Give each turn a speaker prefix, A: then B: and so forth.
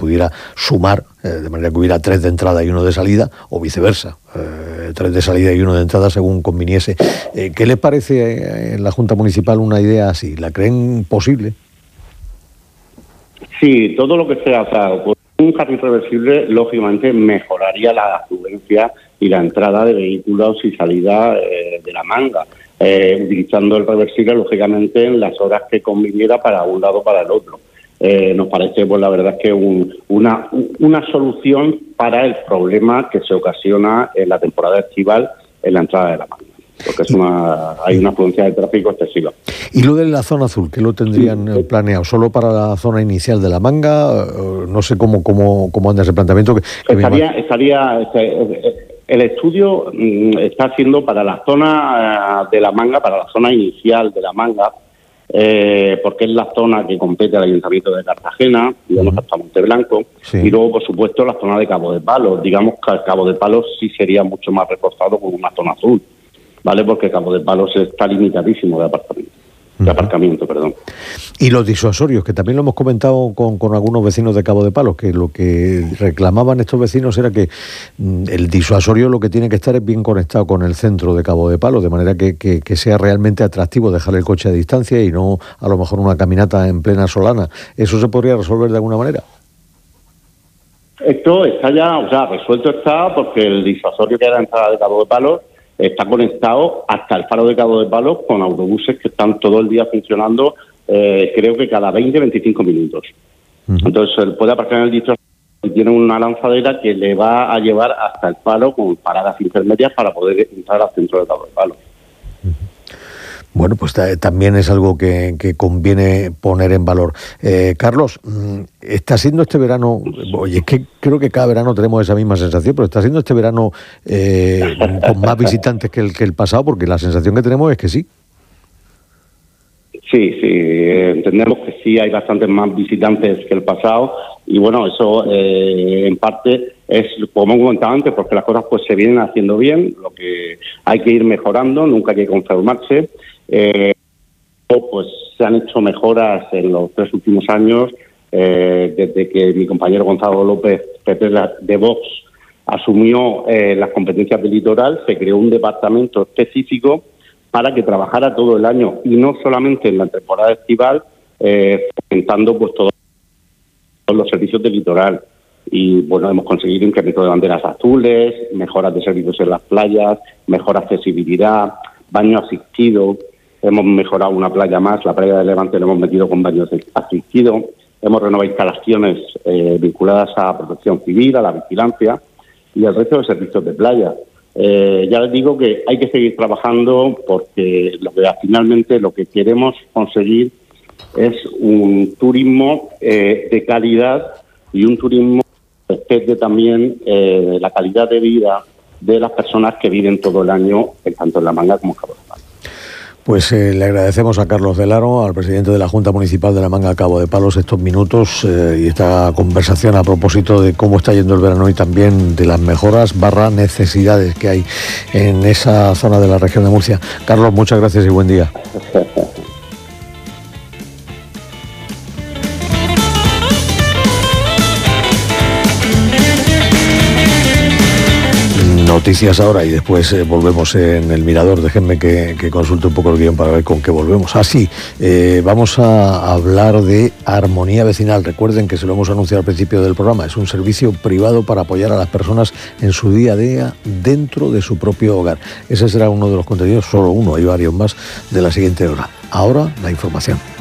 A: pudiera sumar, de manera que hubiera 3 de entrada y 1 de salida, o viceversa, 3 de salida y 1 de entrada según conviniese. ¿Qué les parece en la Junta Municipal una idea así? ¿La creen posible?
B: Sí, todo lo que sea, pues un carril reversible, lógicamente, mejoraría la afluencia y la entrada de vehículos y salida de la Manga, utilizando el reversible, lógicamente, en las horas que conviniera para un lado o para el otro. Nos parece, pues la verdad es que una solución para el problema que se ocasiona en la temporada estival en la entrada de la Manga, porque hay una afluencia de tráfico excesiva.
A: ¿Y lo de la zona azul, qué lo tendrían planeado? ¿Solo para la zona inicial de la Manga? No sé cómo anda ese planteamiento.
B: El estudio está haciendo para la zona de la Manga, para la zona inicial de la Manga, porque es la zona que compete al Ayuntamiento de Cartagena, digamos hasta Monteblanco, sí. Y luego, por supuesto, la zona de Cabo de Palos. Digamos que Cabo de Palos sí sería mucho más reforzado con una zona azul, ¿vale? Porque Cabo de Palos está limitadísimo de aparcamiento, perdón.
A: Y los disuasorios, que también lo hemos comentado con algunos vecinos de Cabo de Palos, que lo que reclamaban estos vecinos era que el disuasorio lo que tiene que estar es bien conectado con el centro de Cabo de Palos, de manera que sea realmente atractivo dejar el coche a distancia y no a lo mejor una caminata en plena Solana. ¿Eso se podría resolver de alguna manera?
B: Esto está ya, resuelto está, porque el disuasorio que era la entrada de Cabo de Palos está conectado hasta el faro de Cabo de Palos con autobuses que están todo el día funcionando, creo que cada 20-25 minutos. Entonces, él puede aparcar en el disuasorio y tiene una lanzadera que le va a llevar hasta el faro con paradas intermedias para poder entrar al centro de Cabo de Palos.
A: Bueno, pues también es algo que conviene poner en valor. Carlos, ¿está siendo este verano, oye, es que creo que cada verano tenemos esa misma sensación, pero está siendo este verano con más visitantes que el pasado? Porque la sensación que tenemos es que sí.
B: Sí, entendemos que sí hay bastantes más visitantes que el pasado y bueno, eso en parte es, como hemos comentado antes, porque las cosas pues se vienen haciendo bien, lo que hay que ir mejorando, nunca hay que conformarse. Pues se han hecho mejoras en los 3 últimos años, desde que mi compañero Gonzalo López, PP de Vox, asumió las competencias del litoral, se creó un departamento específico para que trabajara todo el año y no solamente en la temporada estival, fomentando pues todos los servicios del litoral. Y bueno, hemos conseguido incremento de banderas azules, mejoras de servicios en las playas, mejor accesibilidad, baño asistido. Hemos mejorado una playa más, la playa de Levante la hemos metido con baños asistidos. Hemos renovado instalaciones vinculadas a protección civil, a la vigilancia y al resto de servicios de playa. Ya les digo que hay que seguir trabajando porque finalmente lo que queremos conseguir es un turismo de calidad y un turismo que respete también la calidad de vida de las personas que viven todo el año, tanto en La Manga como en Cabo de Palos.
A: Pues le agradecemos a Carlos del Aro, al presidente de la Junta Municipal de La Manga Cabo de Palos, estos minutos y esta conversación a propósito de cómo está yendo el verano y también de las mejoras / necesidades que hay en esa zona de la región de Murcia. Carlos, muchas gracias y buen día. Noticias ahora y después volvemos en el Mirador. Déjenme que consulte un poco el guión para ver con qué volvemos. Vamos a hablar de Armonía Vecinal. Recuerden que se lo hemos anunciado al principio del programa. Es un servicio privado para apoyar a las personas en su día a día dentro de su propio hogar. Ese será uno de los contenidos, solo uno, hay varios más, de la siguiente hora. Ahora, la información.